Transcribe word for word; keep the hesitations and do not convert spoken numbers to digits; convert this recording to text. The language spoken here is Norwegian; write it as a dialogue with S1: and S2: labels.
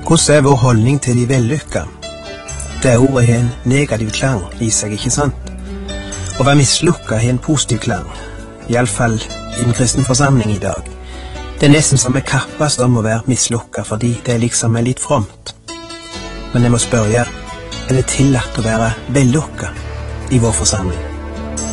S1: Hvordan er vår holdning til de vellykka? Det ordet har en negativ klang i seg, ikke sant? Å være mislukka har en positiv klang, i alle fall i den kristne forsamling i dag. Det er nesten som vi kappes om å være mislukka, fordi det liksom er litt fromt. Men jeg må spørre, er det tillatt å være vellykka i vår forsamling?